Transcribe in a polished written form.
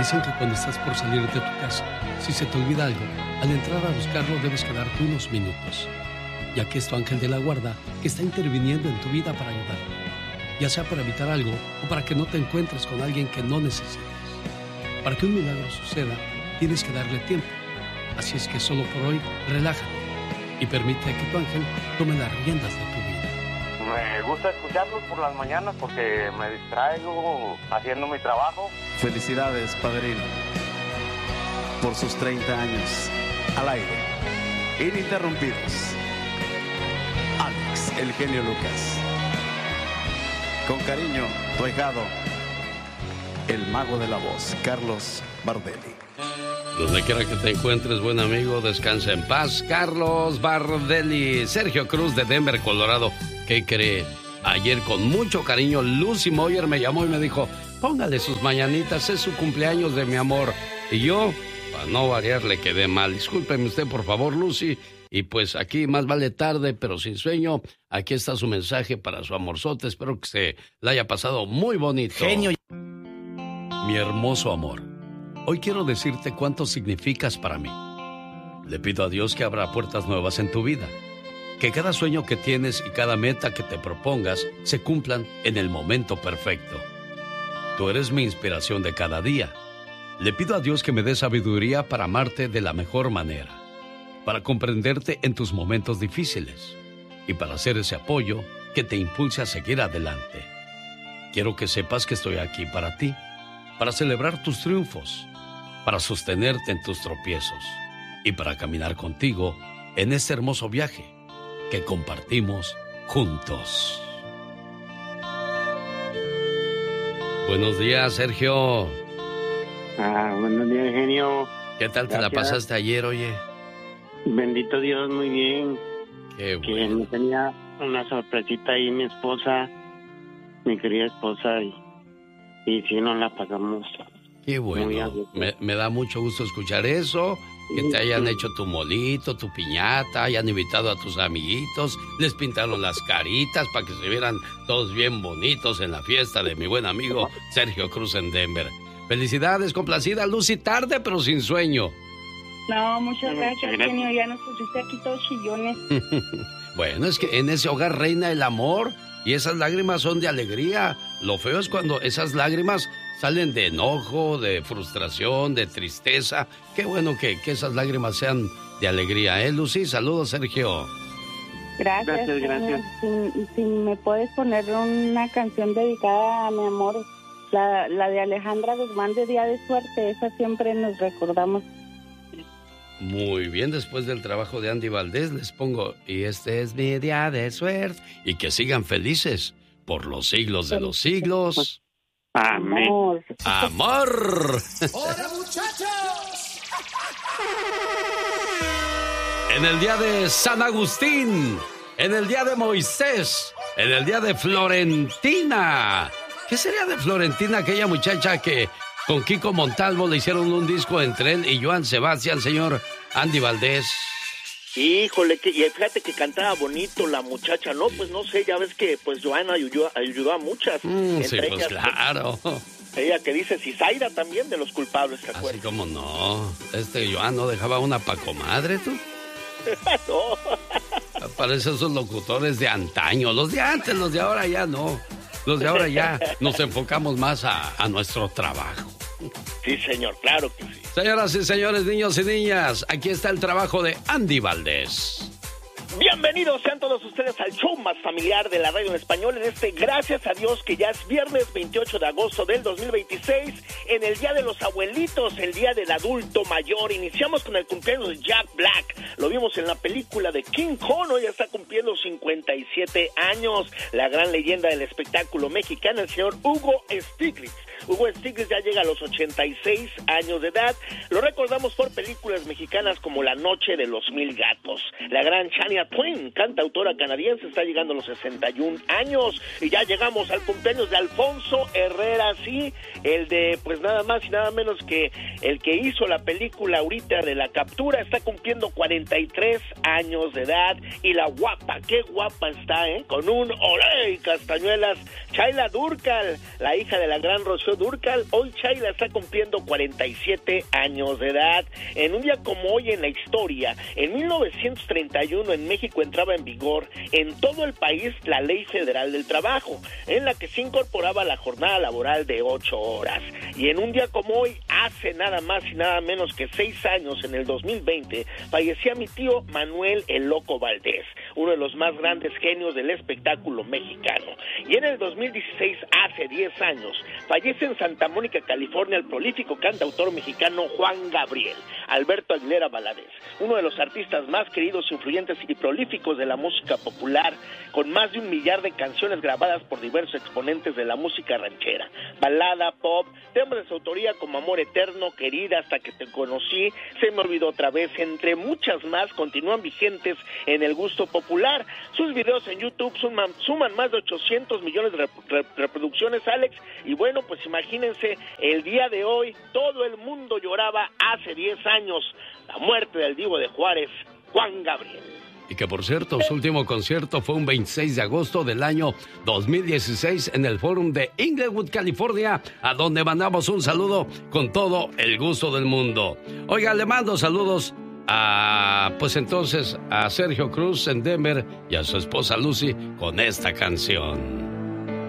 Dicen que cuando estás por salir de tu casa, si se te olvida algo, al entrar a buscarlo debes quedarte unos minutos, ya que es tu ángel de la guarda que está interviniendo en tu vida para ayudarte, ya sea para evitar algo o para que no te encuentres con alguien que no necesitas. Para que un milagro suceda, tienes que darle tiempo. Así es que solo por hoy, relájate y permite que tu ángel tome las riendas de tu vida. Me gusta escucharlos por las mañanas porque me distraigo haciendo mi trabajo. Felicidades, padrino, por sus 30 años al aire, ininterrumpidos. Alex, el genio Lucas. Con cariño, tu ahijado, el mago de la voz, Carlos Bardelli. Donde quiera que te encuentres, buen amigo, descansa en paz, Carlos Bardelli. Sergio Cruz de Denver, Colorado. ¿Qué cree? Ayer con mucho cariño Lucy Moyer me llamó y me dijo, póngale sus mañanitas, es su cumpleaños de mi amor. Y yo, para no variar, le quedé mal. Discúlpeme usted, por favor, Lucy. Y pues aquí más vale tarde, pero sin sueño. Aquí está su mensaje para su amorzote. Espero que se la haya pasado muy bonito. Genio. Mi hermoso amor, hoy quiero decirte cuánto significas para mí. Le pido a Dios que abra puertas nuevas en tu vida. Que cada sueño que tienes y cada meta que te propongas se cumplan en el momento perfecto. Tú eres mi inspiración de cada día. Le pido a Dios que me dé sabiduría para amarte de la mejor manera, para comprenderte en tus momentos difíciles y para hacer ese apoyo que te impulse a seguir adelante. Quiero que sepas que estoy aquí para ti, para celebrar tus triunfos, para sostenerte en tus tropiezos y para caminar contigo en este hermoso viaje que compartimos juntos. Buenos días, Sergio. Buenos días, genio. ¿Qué tal te la pasaste ayer, oye? Bendito Dios, muy bien. Qué Que bueno. me tenía una sorpresita ahí mi esposa, mi querida esposa, y sí nos la pasamos. Qué muy a bueno. gusto. Me da mucho gusto escuchar eso. Que te hayan hecho tu molito, tu piñata, hayan invitado a tus amiguitos, les pintaron las caritas para que se vieran todos bien bonitos en la fiesta de mi buen amigo Sergio Cruz en Denver. Felicidades, complacida Lucy, tarde pero sin sueño. No, muchas gracias, genio. Ya nos pusiste aquí todos chillones. Bueno, es que en ese hogar reina el amor y esas lágrimas son de alegría. Lo feo es cuando esas lágrimas salen de enojo, de frustración, de tristeza. Qué bueno que esas lágrimas sean de alegría, ¿eh, Lucy? Saludos, Sergio. Gracias. Gracias. Si me puedes poner una canción dedicada a mi amor, la de Alejandra Guzmán de Día de Suerte, esa siempre nos recordamos. Muy bien, después del trabajo de Andy Valdés les pongo, y este es mi día de suerte, y que sigan felices por los siglos de los siglos. Amén. Amor. ¡Amor! ¡Hola, muchachos! En el día de San Agustín, en el día de Moisés, en el día de Florentina. ¿Qué sería de Florentina, aquella muchacha que con Kiko Montalvo le hicieron un disco entre él y Joan Sebastián, señor Andy Valdés? Híjole, y fíjate que cantaba bonito la muchacha, ¿no? Pues no sé, ya ves que pues Joana ayudó a muchas. Sí, entre pues ellas, claro. Ella que dice Cizaira también de los culpables, ¿te Así acuerdas? como no. Joan no dejaba una pa' comadre, tú. No. Parecen esos locutores de antaño. Los de antes, los de ahora ya no. Los de ahora ya nos enfocamos más a nuestro trabajo. Sí, señor, claro que sí. Señoras y señores, niños y niñas, aquí está el trabajo de Andy Valdés. Bienvenidos sean todos ustedes al show más familiar de la radio en español en gracias a Dios que ya es viernes 28 de agosto del 2026, en el Día de los Abuelitos, el Día del Adulto Mayor. Iniciamos con el cumpleaños de Jack Black, lo vimos en la película de King Kong, hoy está cumpliendo 57 años, la gran leyenda del espectáculo mexicano, el señor Hugo Stiglitz. Hugo Stiglitz ya llega a los 86 años de edad. Lo recordamos por películas mexicanas como La Noche de los Mil Gatos. La gran Shania Twain, cantautora canadiense, está llegando a los 61 años. Y ya llegamos al cumpleaños de Alfonso Herrera, sí, el de, pues nada más y nada menos que el que hizo la película ahorita de La Captura, está cumpliendo 43 años de edad. Y la guapa, qué guapa está, con un olé y castañuelas, Chayla Durcal, la hija de la gran Rocío Rocío Dúrcal. Hoy Chayla está cumpliendo 47 años de edad. En un día como hoy en la historia, en 1931 en México entraba en vigor en todo el país la Ley Federal del Trabajo, en la que se incorporaba la jornada laboral de 8 horas. Y en un día como hoy, hace nada más y nada menos que 6 años, en el 2020, fallecía mi tío Manuel el Loco Valdés, uno de los más grandes genios del espectáculo mexicano. Y en el 2016, hace 10 años, fallece en Santa Mónica, California, el prolífico cantautor mexicano Juan Gabriel Alberto Aguilera Valadez, uno de los artistas más queridos, influyentes y prolíficos de la música popular, con más de 1 millar de canciones grabadas por diversos exponentes de la música ranchera, balada, pop, temas de su autoría como Amor Eterno, Querida, Hasta que te conocí, Se me olvidó otra vez, entre muchas más, continúan vigentes en el gusto popular. Sus videos en YouTube suman más de 800 millones de reproducciones, Alex, y bueno, pues imagínense, el día de hoy todo el mundo lloraba hace 10 años la muerte del Divo de Juárez, Juan Gabriel. Y que, por cierto, su último concierto fue un 26 de agosto del año 2016 en el Forum de Inglewood, California, a donde mandamos un saludo con todo el gusto del mundo. Oiga, le mando saludos a Sergio Cruz en Denver y a su esposa Lucy con esta canción.